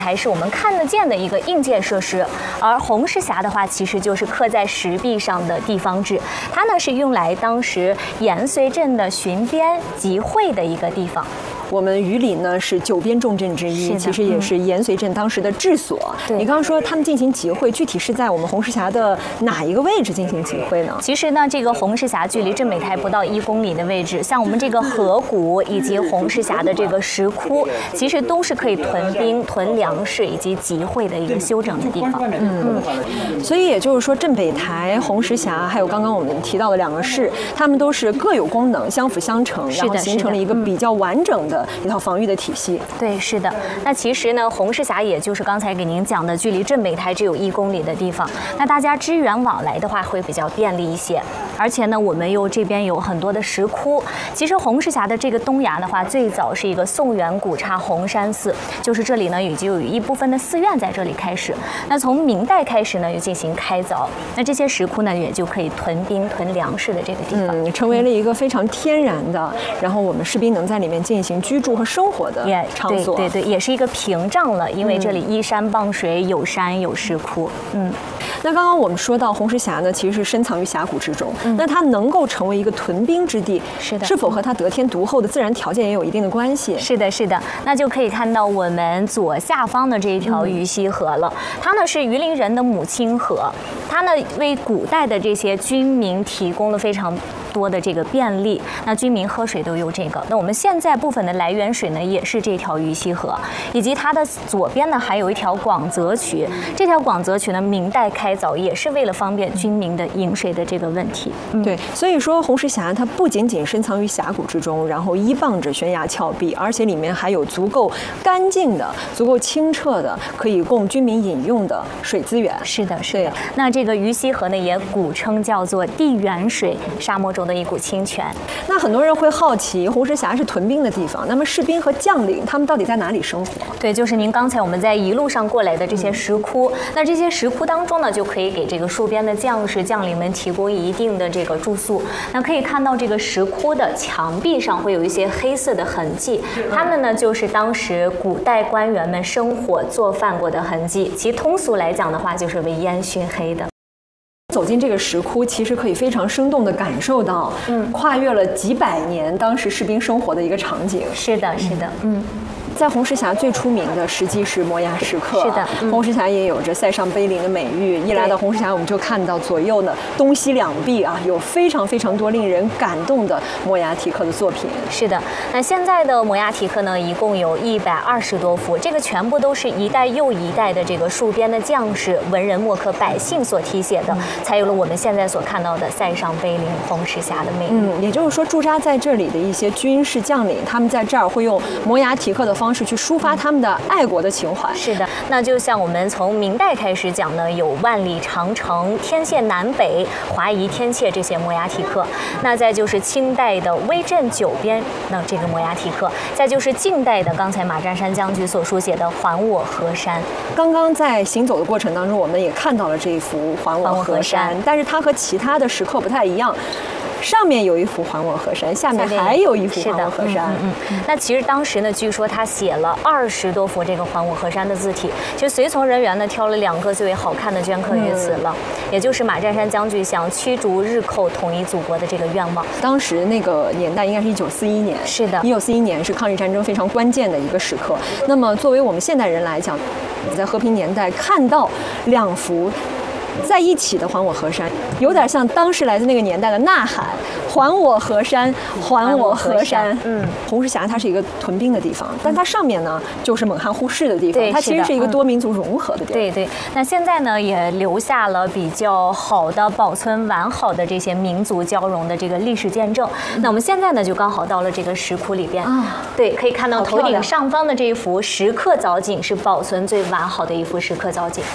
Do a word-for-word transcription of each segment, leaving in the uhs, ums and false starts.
还是我们看得见的一个硬件设施，而红石峡的话，其实就是刻在石壁上的地方志，它呢是用来当时延绥镇的巡边集会的一个地方。 我们榆林呢是九边重镇之一，其实也是延绥镇当时的治所。 对、嗯， 你刚刚说他们进行集会，具体是在我们红石峡的哪一个位置进行集会呢？ 其实呢，这个红石峡距离镇北台不到一公里的位置，像我们这个河谷以及红石峡的这个石窟，其实都是可以屯兵、屯粮食以及集会的一个休整的地方。 嗯，所以也就是说，镇北台、红石峡，还有刚刚我们提到的两个市，它们都是各有功能，相辅相成，然后形成了一个比较完整的一套防御的体系。 对，是的。那其实呢，红石峡也就是刚才给您讲的，距离镇北台只有一公里的地方。那大家支援往来的话，会比较便利一些。而且呢，我们又这边有很多的石窟。其实红石峡的这个东崖的话，最早是一个宋元古刹红山寺，就是这里呢，已经有一部分的寺院在这里开始。那从明代开始呢，又进行开凿。那这些石窟呢，也就可以屯兵、屯粮食的这个地方， 嗯，成为了一个非常天然的，然后我们士兵能在里面进行居住和生活的场所。 对对对，也是一个屏障了，因为这里依山傍水，有山有石窟。嗯， 那刚刚我们说到红石峡呢，其实是深藏于峡谷之中。嗯，那它能够成为一个屯兵之地， 是的， 是否和它得天独厚的自然条件也有一定的关系？ 是的，是的。那就可以看到我们左下方的这一条鱼溪河了，嗯、它呢是榆林人的母亲河，它呢为古代的这些军民提供了非常多的这个便利，那军民喝水都有这个。那我们现在部分的来源水呢，也是这条鱼溪河，以及它的左边呢还有一条广泽渠。这条广泽渠呢，明代开凿也是为了方便军民的饮水的这个问题。 嗯、对，所以说红石峡它不仅仅深藏于峡谷之中，然后依傍着悬崖峭壁，而且里面还有足够干净的、足够清澈的，可以供军民饮用的水资源。 是的，是的。那这个鱼溪河呢，也古称叫做地源水，沙漠中的一股清泉。 那很多人会好奇，红石峡是屯兵的地方，那么士兵和将领他们到底在哪里生活？ 对，就是您刚才我们在一路上过来的这些石窟。嗯、那这些石窟当中呢，就可以给这个戍边的将士、将领们提供一定的这个住宿。那可以看到这个石窟的墙壁上会有一些黑色的痕迹，它们呢就是当时古代官员们生火做饭过的痕迹，其通俗来讲的话，就是为烟熏黑的。 走进这个石窟，其实可以非常生动地感受到，嗯，跨越了几百年当时士兵生活的一个场景。 是的，是的，嗯。 在红石峡最出名的实际是摩崖石刻。 是的， 嗯、红石峡也有着塞上碑林的美誉。一来到红石峡，我们就看到左右的东西两壁啊，有非常非常多令人感动的摩崖题刻的作品。 是的，那现在的摩崖题刻呢，一共有一百二十多幅，这个全部都是一代又一代的这个戍边的将士、文人墨客、百姓所题写的，嗯、才有了我们现在所看到的塞上碑林、红石峡的美誉。 嗯，也就是说，驻扎在这里的一些军事将领，他们在这儿会用摩崖题刻的方式去抒发他们的爱国的情怀。 是的，那就像我们从明代开始讲呢，有万里长城、天堑南北、华夷天堑这些摩崖题刻。那再就是清代的威震九边，那这个摩崖题刻。再就是近代的，刚才马占山将军所书写的“还我河山”。 刚刚在行走的过程当中，我们也看到了这一幅“还我河山”，但是它和其他的石刻不太一样。上面有一幅还我河山，下面还有一幅还我河山。 嗯嗯。那其实当时呢，据说他写了二十多幅这个还我河山的字体，就随从人员呢挑了两个最为好看的镌刻于此了，嗯、也就是马占山将军想驱逐日寇、统一祖国的这个愿望。 当时那个年代应该是一九四一年。 是的， 一九四一年是抗日战争非常关键的一个时刻。那么作为我们现代人来讲，在和平年代看到两幅在一起的还我河山，有点像当时来自那个年代的呐喊，还我河山，还我河山。嗯，红石峡它是一个屯兵的地方，但它上面呢就是蒙汉互市的地方，它其实是一个多民族融合的地方。 对对，那现在呢也留下了比较好的保存完好的这些民族交融的这个历史见证。那我们现在呢就刚好到了这个石窟里边啊，对，可以看到头顶上方的这一幅石刻藻井是保存最完好的一幅石刻藻井。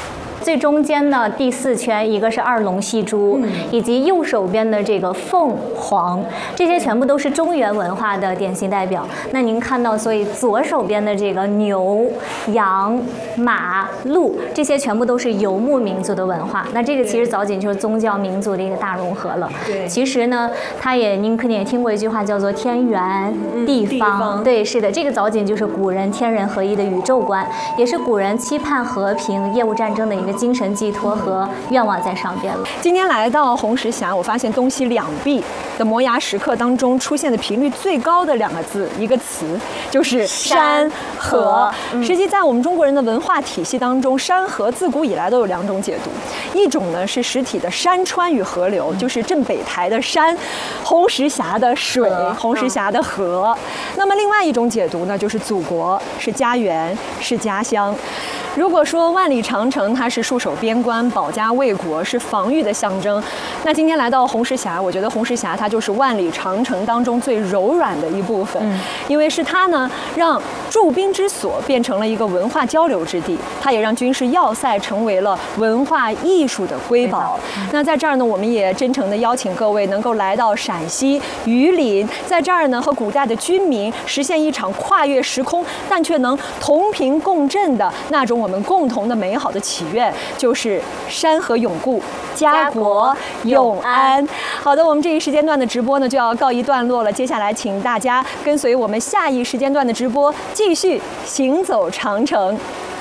最中间呢第四圈，一个是二龙戏珠，嗯、以及右手边的这个凤凰，这些全部都是中原文化的典型代表。那您看到，所以左手边的这个牛、羊、马、鹿，这些全部都是游牧民族的文化。那这个其实早仅就是宗教民族的一个大融合了。对，其实呢，它也您肯定也听过一句话叫做“天圆地方”。嗯、地方对，是的，这个早仅就是古人天人合一的宇宙观，也是古人期盼和平、业务战争的一个精神寄托和愿望在上边了。 今天来到红石峡，我发现东西两壁的摩崖石刻当中出现的频率最高的两个字，一个词就是山河。嗯、实际在我们中国人的文化体系当中，山河自古以来都有两种解读，一种呢是实体的山川与河流，就是镇北台的山，红石峡的水，红石峡的河。那么另外一种解读呢，就是祖国，是家园，是家乡。如果说万里长城它是戍守边关、保家卫国，是防御的象征，那今天来到红石峡，我觉得红石峡它就是万里长城当中最柔软的一部分，嗯、因为是它呢让驻兵之所变成了一个文化交流之地，它也让军事要塞成为了文化艺术的瑰宝。嗯、那在这儿呢，我们也真诚地邀请各位能够来到陕西榆林，在这儿呢和古代的军民实现一场跨越时空，但却能同频共振的那种我们共同的美好的祈愿，就是山河永固，家国永安。好的，我们这一时间段的直播呢就要告一段落了，接下来请大家跟随我们下一时间段的直播，继续行走长城。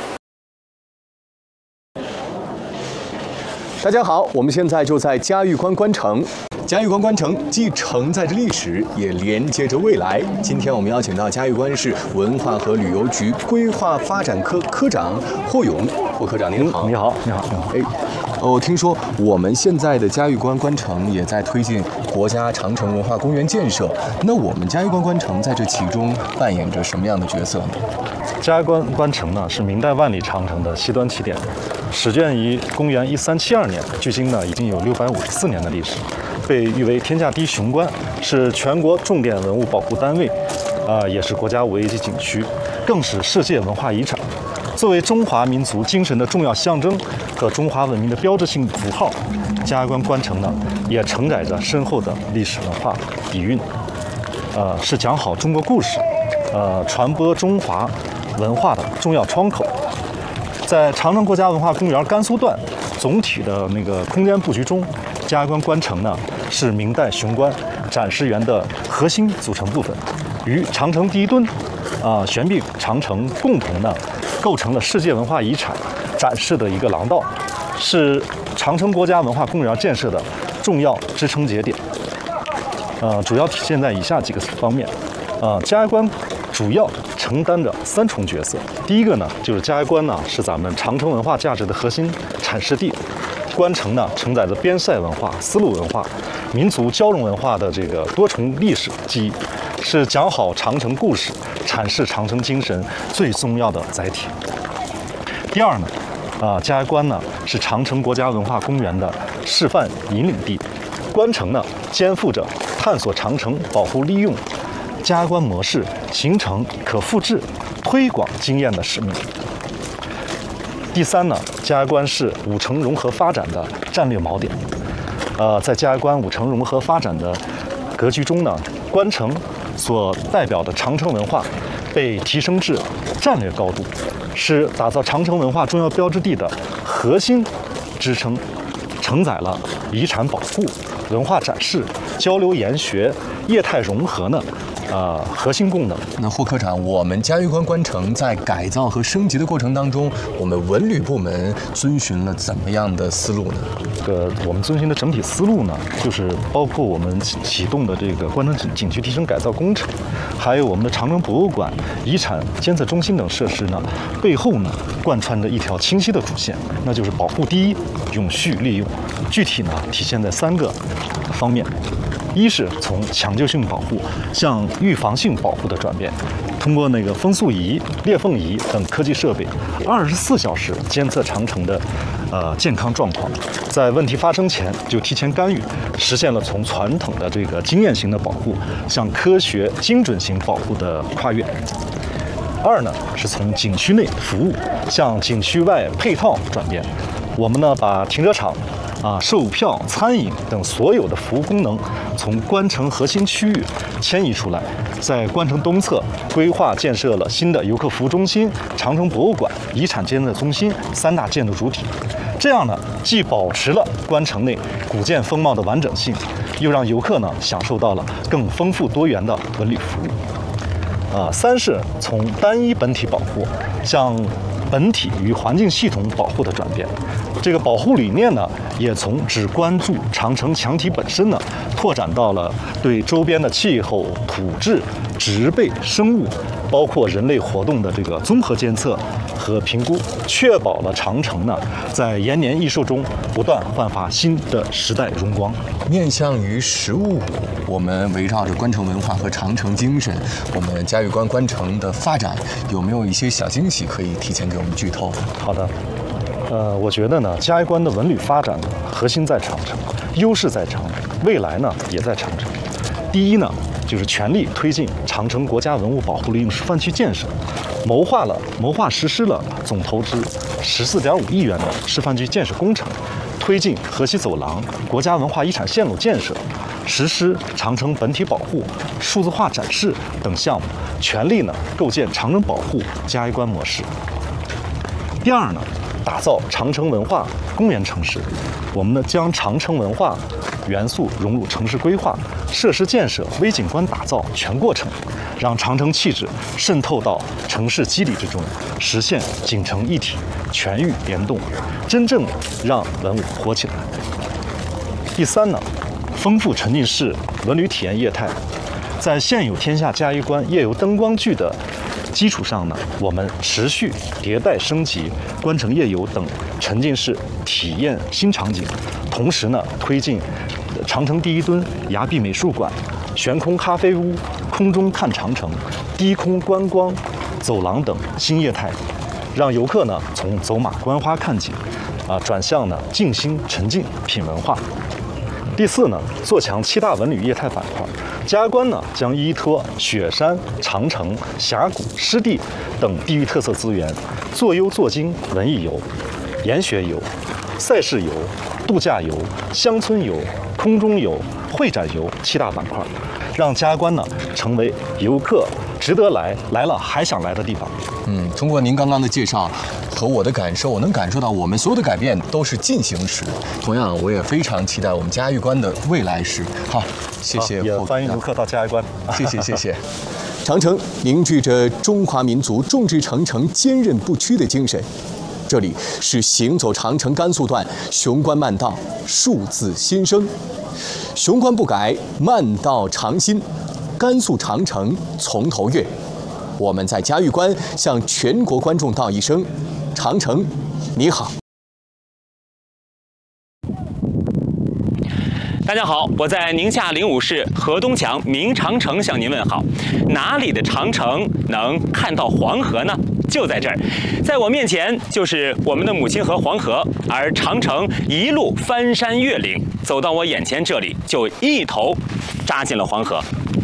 大家好，我们现在就在嘉峪关关城。嘉峪关关城既承载着历史，也连接着未来。今天我们邀请到嘉峪关市文化和旅游局规划发展科科长霍勇，霍科长您好。 你好，你好，你好。 哎，我听说我们现在的嘉峪关关城也在推进国家长城文化公园建设，那我们嘉峪关关城在这其中扮演着什么样的角色呢？ 嘉峪关关城呢是明代万里长城的西端起点，始建于公元一三七二年，距今呢已经有六百五十四年的历史。被誉为天下第一雄关，是全国重点文物保护单位，啊、呃，也是国家五 A 级景区，更是世界文化遗产。作为中华民族精神的重要象征和中华文明的标志性符号，嘉峪关关城呢，也承载着深厚的历史文化底蕴，呃，是讲好中国故事，呃，传播中华文化的重要窗口。在长城国家文化公园甘肃段总体的那个空间布局中，嘉峪关关城呢是明代雄关展示园的核心组成部分，与长城第一墩、啊、呃、悬臂长城共同呢构成了世界文化遗产展示的一个廊道，是长城国家文化公园建设的重要支撑节点。呃，主要体现在以下几个方面。呃，嘉峪关主要承担着三重角色。第一个呢，就是嘉峪关呢是咱们长城文化价值的核心阐释地。关城呢承载着边塞文化、丝路文化、民族交融文化的这个多重历史记忆，是讲好长城故事、阐释长城精神最重要的载体。第二呢，啊，嘉峪关呢是长城国家文化公园的示范引领地，关城呢肩负着探索长城、保护利用嘉峪关模式、形成可复制、推广经验的使命。第三呢，嘉峪关是五城融合发展的战略锚点。呃，在嘉峪关五城融合发展的格局中呢，关城所代表的长城文化被提升至战略高度，是打造长城文化重要标志地的核心支撑，承载了遗产保护、文化展示、交流研学、业态融合呢。呃，核心功能。 那霍科长，我们嘉峪关关城在改造和升级的过程当中，我们文旅部门遵循了怎么样的思路呢？ 这个我们遵循的整体思路呢，就是包括我们启动的这个关城景区提升改造工程，还有我们的长城博物馆、遗产监测中心等设施呢，背后呢贯穿着一条清晰的主线，那就是保护第一，永续利用。具体呢体现在三个方面。一是从抢救性保护向预防性保护的转变，通过那个风速仪、裂缝仪等科技设备，二十四小时监测长城的呃健康状况，在问题发生前就提前干预，实现了从传统的这个经验型的保护向科学精准型保护的跨越。二呢是从景区内服务向景区外配套转变， 我们呢把停车场、啊售票、餐饮等所有的服务功能从关城核心区域迁移出来，在关城东侧规划建设了新的游客服务中心、长城博物馆、遗产监测中心三大建筑主体。这样呢，既保持了关城内古建风貌的完整性，又让游客呢享受到了更丰富多元的文旅服务。啊，三是从单一本体保护向本体与环境系统保护的转变。这个保护理念呢，也从只关注长城墙体本身呢，拓展到了对周边的气候、土质、植被、生物，包括人类活动的这个综合监测和评估，确保了长城呢在延年益寿中不断焕发新的时代荣光。 面向于“十五五”，我们围绕着关城文化和长城精神，我们嘉峪关关城的发展有没有一些小惊喜可以提前给我们剧透？ 好的。呃，我觉得呢，嘉峪关的文旅发展呢，核心在长城，优势在长城，未来呢也在长城。第一呢，就是全力推进长城国家文物保护利用示范区建设，谋划了谋划实施了总投资十四点五亿元的示范区建设工程，推进河西走廊、国家文化遗产线路建设，实施长城本体保护、数字化展示等项目，全力呢构建长城保护嘉峪关模式。第二呢，打造长城文化公园城市，我们呢将长城文化元素融入城市规划、设施建设、微景观打造全过程，让长城气质渗透到城市肌理之中，实现景城一体、全域联动，真正让文物活起来。第三呢，丰富沉浸式文旅体验业态，在现有天下嘉峪关夜游灯光剧的基础上呢，我们持续迭代升级关城夜游等沉浸式体验新场景，同时呢，推进长城第一墩、崖壁美术馆、悬空咖啡屋、空中看长城、低空观光走廊等新业态，让游客呢从走马观花看景，啊转向呢静心沉浸品文化。第四呢，做强七大文旅业态板块，嘉峪关呢将依托雪山、长城、峡谷、湿地等地域特色资源，做优做精文艺游、研学游、赛事游、度假游、乡村游、空中游、会展游七大板块，让嘉峪关呢成为游客值得来、来了还想来的地方。 嗯，通过您刚刚的介绍和我的感受，我能感受到我们所有的改变都是进行时。同样，我也非常期待我们嘉峪关的未来时。好，谢谢。 也欢迎游客到嘉峪关。 谢谢，谢谢。长城凝聚着中华民族众志成城、坚韧不屈的精神。这里是行走长城甘肃段雄关慢道数字新生，雄关不改，慢道长新，甘肃长城从头越。我们在嘉峪关向全国观众道一声：长城，你好。 大家好，我在宁夏灵武市河东墙明长城向您问好。哪里的长城能看到黄河呢？就在这儿，在我面前就是我们的母亲河黄河，而长城一路翻山越岭，走到我眼前这里，就一头扎进了黄河。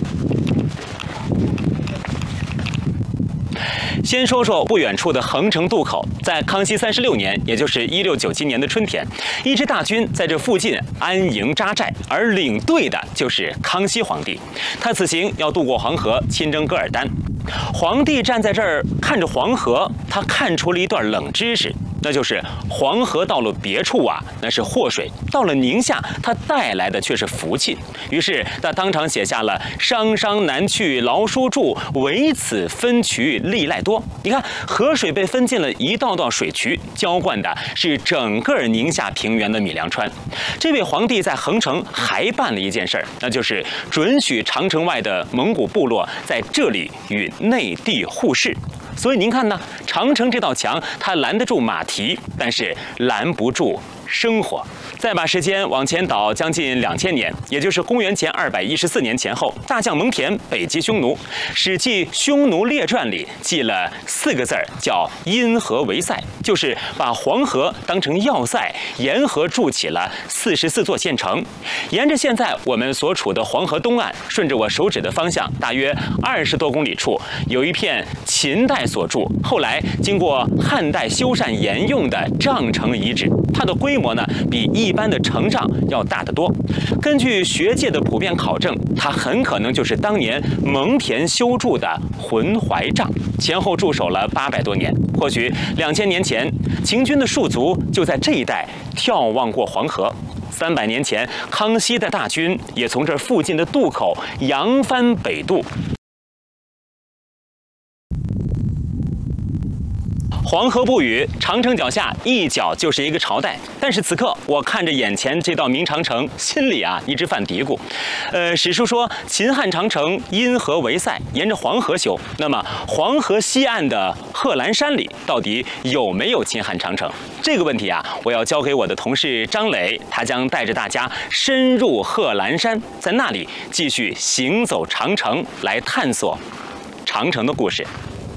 先说说不远处的横城渡口，在康熙三十六年，也就是一六九七年的春天，一支大军在这附近安营扎寨，而领队的就是康熙皇帝。他此行要渡过黄河，亲征噶尔丹。皇帝站在这儿看着黄河，他看出了一段冷知识，那就是黄河到了别处啊，那是祸水；到了宁夏，它带来的却是福气。于是他当场写下了“商商难去劳书住，唯此分渠利赖多”。你看，河水被分进了一道道水渠，浇灌的是整个宁夏平原的米粮川。这位皇帝在横城还办了一件事儿，那就是准许长城外的蒙古部落在这里与内地互市。所以您看呢，长城这道墙它拦得住马蹄，但是拦不住生活。再把时间往前倒将近两千年，也就是公元前二百一十四年前后，大将蒙恬北击匈奴，《史记·匈奴列传》里记了四个字儿，叫因河为塞。 就是把黄河当成要塞，沿河筑起了四十四座县城。沿着现在我们所处的黄河东岸，顺着我手指的方向，大约二十多公里处，有一片秦代所筑，后来经过汉代修缮沿用的帐城遗址。它的规模呢，比一般的城帐要大得多。根据学界的普遍考证，它很可能就是当年蒙恬修筑的浑怀帐，前后驻守了八百多年。或许两千年前，秦军的戍卒就在这一带眺望过黄河。三百年前，康熙的大军也从这附近的渡口扬帆北渡。黄河不语，长城脚下一脚就是一个朝代。但是此刻，我看着眼前这道明长城，心里啊一直犯嘀咕。呃，史书说秦汉长城因河为塞，沿着黄河修。那么黄河西岸的贺兰山里到底有没有秦汉长城？这个问题啊，我要交给我的同事张磊，他将带着大家深入贺兰山，在那里继续行走长城，来探索长城的故事。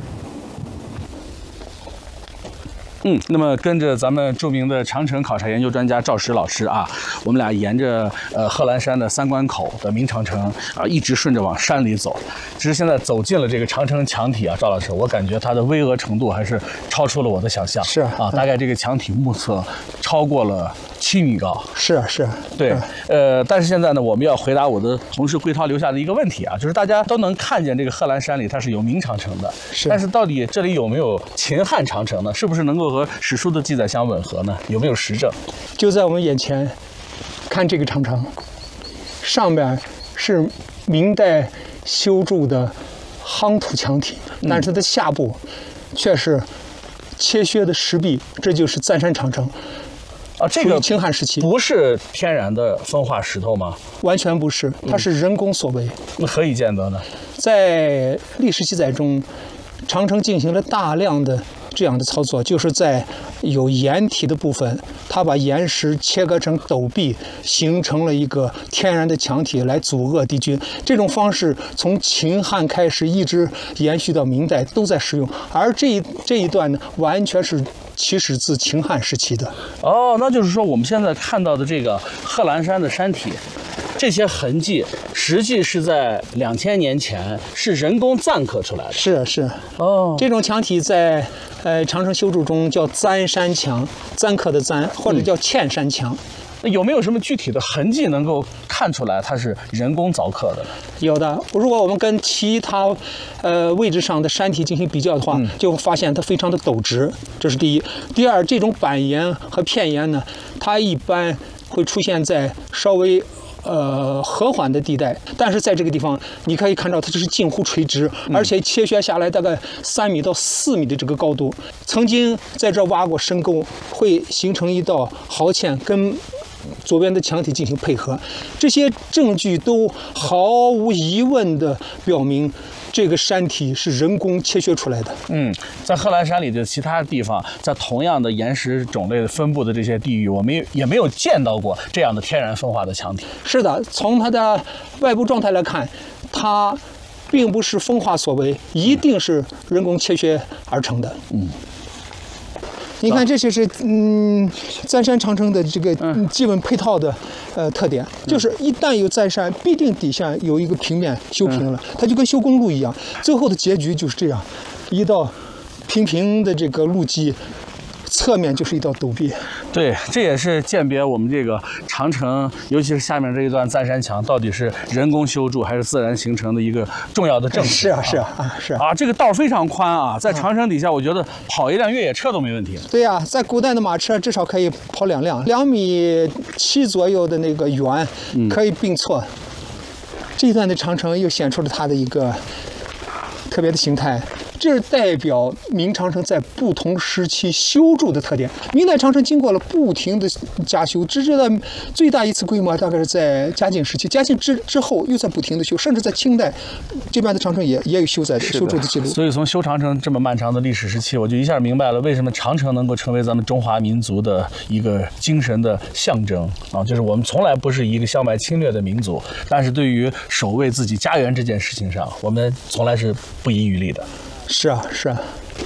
嗯，那么跟着咱们著名的长城考察研究专家赵石老师啊，我们俩沿着呃贺兰山的三关口的明长城啊，一直顺着往山里走。其实现在走进了这个长城墙体啊，赵老师，我感觉它的巍峨程度还是超出了我的想象。 是啊，大概这个墙体目测超过了七米高。 是是， 对，呃，但是现在呢，我们要回答我的同事桂涛留下的一个问题啊，就是大家都能看见这个贺兰山里它是有明长城的， 是， 但是到底这里有没有秦汉长城呢？是不是能够和史书的记载相吻合呢？有没有实证？ 就在我们眼前，看这个长城，上面是明代修筑的夯土墙体，但是它的下部却是切削的石壁，这就是赞山长城。 啊，这个秦汉时期不是天然的风化石头吗？ 完全不是，它是人工所为。 那何以见得呢？ 在历史记载中，长城进行了大量的这样的操作，就是在有岩体的部分，它把岩石切割成陡壁，形成了一个天然的墙体来阻遏敌军。这种方式从秦汉开始一直延续到明代都在使用，而这一这一段呢，完全是起始自秦汉时期的。 哦，那就是说我们现在看到的这个贺兰山的山体，这些痕迹实际是在两千年前是人工錾刻出来的。 是是， 哦， 这种墙体在呃长城修筑中叫簪山墙，簪刻的簪，或者叫嵌山墙。 那有没有什么具体的痕迹能够看出来它是人工凿刻的？ 有的。如果我们跟其他呃位置上的山体进行比较的话，嗯、就会发现它非常的陡直，这是第一。第二，这种板岩和片岩呢，它一般会出现在稍微呃和缓的地带，但是在这个地方你可以看到它这是近乎垂直，而且切削下来大概三米到四米的这个高度。曾经在这挖过深沟，会形成一道壕堑跟左边的墙体进行配合，这些证据都毫无疑问地表明这个山体是人工切削出来的。 嗯，在贺兰山里的其他地方，在同样的岩石种类分布的这些地域，我们也没有见到过这样的天然风化的墙体。 是的，从它的外部状态来看，它并不是风化所为，一定是人工切削而成的。嗯。你看，这就是嗯，簪山长城的这个基本配套的呃特点，就是一旦有簪山，必定底下有一个平面修平了，它就跟修公路一样，最后的结局就是这样，一道平平的这个路基，侧面就是一道陡壁。 对，这也是鉴别我们这个长城，尤其是下面这一段簪山墙，到底是人工修筑还是自然形成的一个重要的证据。 是啊，是啊，啊是啊，这个道非常宽啊，在长城底下，我觉得跑一辆越野车都没问题。 对呀、啊，在古代的马车至少可以跑两辆，两米七左右的那个圆可以并错。嗯、这一段的长城又显出了它的一个特别的形态。这是代表明长城在不同时期修筑的特点。明代长城经过了不停的加修，直至到最大一次规模大概是在嘉靖时期，嘉靖之之后又在不停的修，甚至在清代这边的长城也也有修在修筑的记录。 所以从修长城这么漫长的历史时期，我就一下明白了为什么长城能够成为咱们中华民族的一个精神的象征啊，就是我们从来不是一个消灭侵略的民族，但是对于守卫自己家园这件事情上，我们从来是不遗余力的。 是啊，是啊。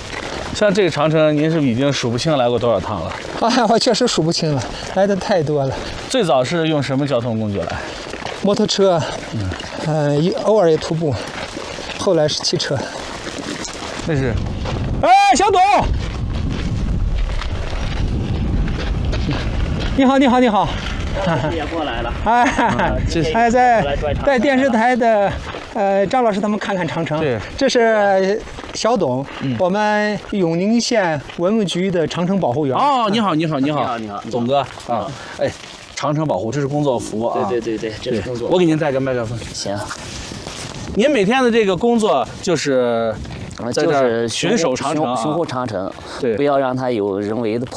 像这个长城，您是已经数不清来过多少趟了？ 哎，我确实数不清了，来的太多了。 最早是用什么交通工具来？ 摩托车，嗯，呃，偶尔也徒步，后来是汽车。 那是， 哎，小董，你好，你好，你好。 也过来了， 哎，这还在在电视台的，呃，张老师他们看看长城。 对， 这是小董，嗯、我们永宁县文物局的长城保护员。 哦，你好，你好，你好， 你好，你好， 董哥啊，哎，长城保护这是工作服啊。 对对对对，这是工作。 我给您带个麦克风。 行。 您每天的这个工作就是在这儿就是巡守长城、啊， 巡护长城， 对， 不要让它有人为的破